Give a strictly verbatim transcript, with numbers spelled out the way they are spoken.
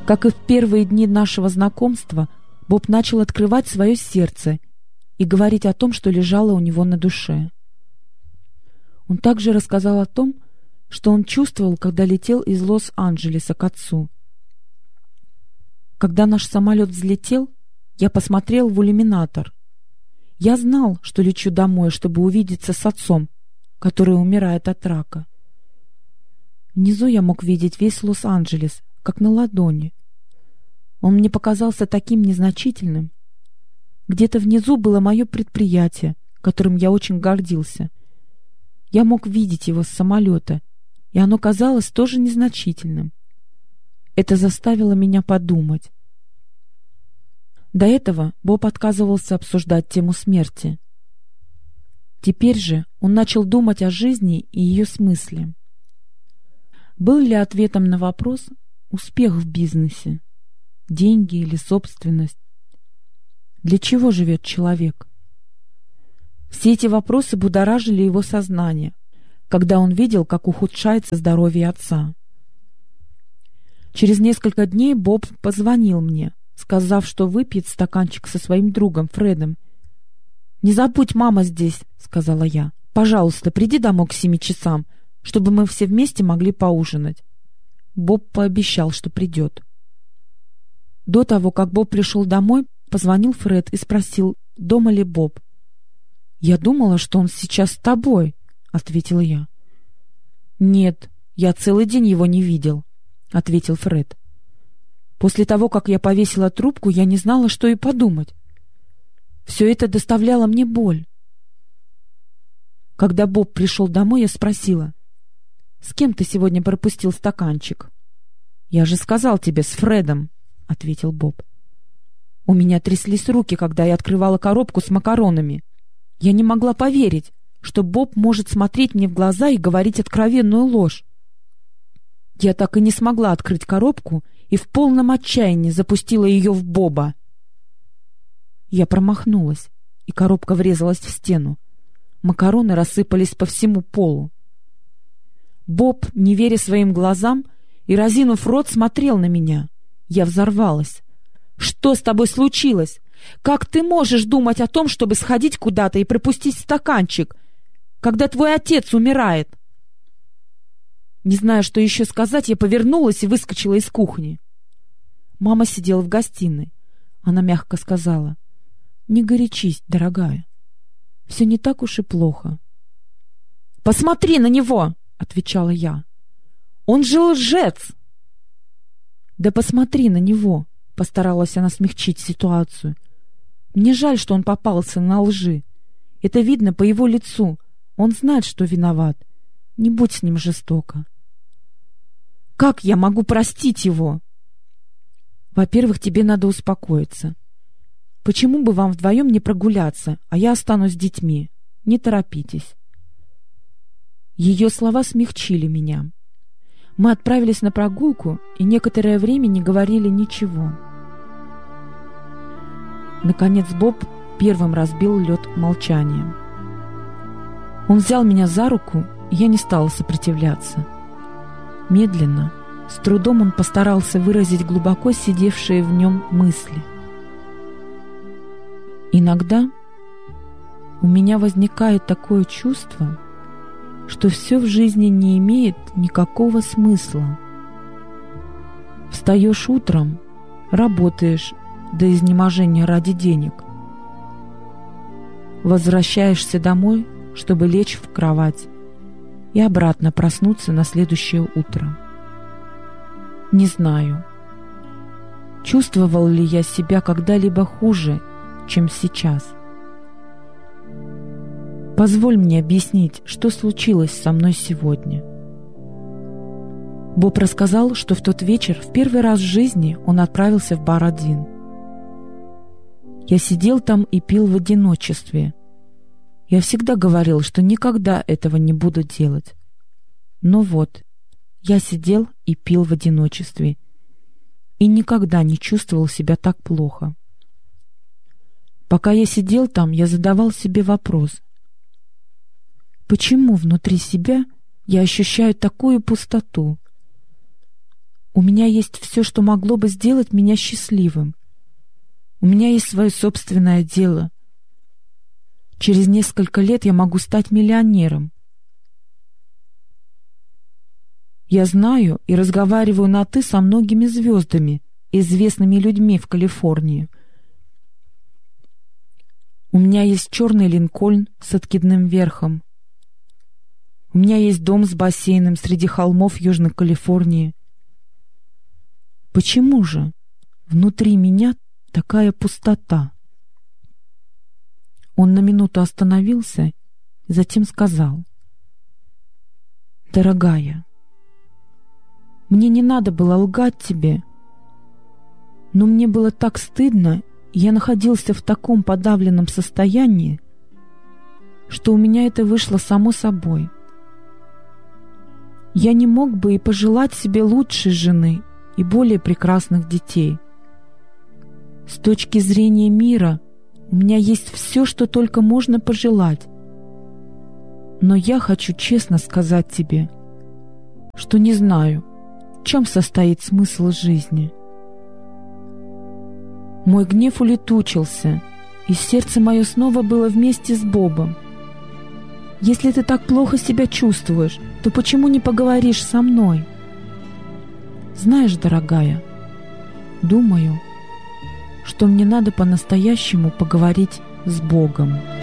Как и в первые дни нашего знакомства, Боб начал открывать свое сердце и говорить о том, что лежало у него на душе. Он также рассказал о том, что он чувствовал, когда летел из Лос-Анджелеса к отцу. Когда наш самолет взлетел, я посмотрел в иллюминатор. Я знал, что лечу домой, чтобы увидеться с отцом, который умирает от рака. Внизу я мог видеть весь Лос-Анджелес, как на ладони. Он мне показался таким незначительным. Где-то внизу было мое предприятие, которым я очень гордился. Я мог видеть его с самолета, и оно казалось тоже незначительным. Это заставило меня подумать. До этого Боб отказывался обсуждать тему смерти. Теперь же он начал думать о жизни и ее смысле. Был ли ответом на вопрос успех в бизнесе, деньги или собственность? Для чего живет человек? Все эти вопросы будоражили его сознание, когда он видел, как ухудшается здоровье отца. Через несколько дней Боб позвонил мне, сказав, что выпьет стаканчик со своим другом Фредом. «Не забудь, мама здесь», — сказала я. «Пожалуйста, приди домой к семи часам, чтобы мы все вместе могли поужинать». Боб пообещал, что придет. До того, как Боб пришел домой, позвонил Фред и спросил, дома ли Боб. «Я думала, что он сейчас с тобой», — ответила я. «Нет, я целый день его не видел», — ответил Фред. После того, как я повесила трубку, я не знала, что и подумать. Все это доставляло мне боль. Когда Боб пришел домой, я спросила, «С кем ты сегодня пропустил стаканчик?» «Я же сказал тебе, с Фредом», — ответил Боб. У меня тряслись руки, когда я открывала коробку с макаронами. Я не могла поверить, что Боб может смотреть мне в глаза и говорить откровенную ложь. Я так и не смогла открыть коробку и в полном отчаянии запустила ее в Боба. Я промахнулась, и коробка врезалась в стену. Макароны рассыпались по всему полу. Боб, не веря своим глазам и разинув рот, смотрел на меня. Я взорвалась. «Что с тобой случилось? Как ты можешь думать о том, чтобы сходить куда-то и пропустить стаканчик, когда твой отец умирает?» Не зная, что еще сказать, я повернулась и выскочила из кухни. Мама сидела в гостиной. Она мягко сказала, «Не горячись, дорогая. Все не так уж и плохо». «Посмотри на него!» — отвечала я. «Он же лжец!» «Да посмотри на него!» — постаралась она смягчить ситуацию. «Мне жаль, что он попался на лжи. Это видно по его лицу. Он знает, что виноват. Не будь с ним жестоко». «Как я могу простить его?» «Во-первых, тебе надо успокоиться. Почему бы вам вдвоем не прогуляться, а я останусь с детьми? Не торопитесь». Ее слова смягчили меня. Мы отправились на прогулку и некоторое время не говорили ничего. Наконец Боб первым разбил лед молчанием. Он взял меня за руку, и я не стала сопротивляться. Медленно, с трудом он постарался выразить глубоко сидевшие в нем мысли. Иногда у меня возникает такое чувство, что все в жизни не имеет никакого смысла. Встаешь утром, работаешь до изнеможения ради денег. Возвращаешься домой, чтобы лечь в кровать и обратно проснуться на следующее утро. Не знаю, чувствовал ли я себя когда-либо хуже, чем сейчас. Позволь мне объяснить, что случилось со мной сегодня. Боб рассказал, что в тот вечер в первый раз в жизни он отправился в бар один. Я сидел там и пил в одиночестве. Я всегда говорил, что никогда этого не буду делать. Но вот, я сидел и пил в одиночестве и никогда не чувствовал себя так плохо. Пока я сидел там, я задавал себе вопрос: почему внутри себя я ощущаю такую пустоту? У меня есть все, что могло бы сделать меня счастливым. У меня есть свое собственное дело. Через несколько лет я могу стать миллионером. Я знаю и разговариваю на «ты» со многими звездами, известными людьми в Калифорнии. У меня есть черный Линкольн с откидным верхом. У меня есть дом с бассейном среди холмов Южной Калифорнии. Почему же внутри меня такая пустота? Он на минуту остановился, затем сказал: «Дорогая, мне не надо было лгать тебе, но мне было так стыдно, и я находился в таком подавленном состоянии, что у меня это вышло само собой. Я не мог бы и пожелать себе лучшей жены и более прекрасных детей. С точки зрения мира у меня есть все, что только можно пожелать. Но я хочу честно сказать тебе, что не знаю, в чем состоит смысл жизни». Мой гнев улетучился, и сердце мое снова было вместе с Бобом. «Если ты так плохо себя чувствуешь, то почему не поговоришь со мной? Знаешь, дорогая, думаю, что мне надо по-настоящему поговорить с Богом».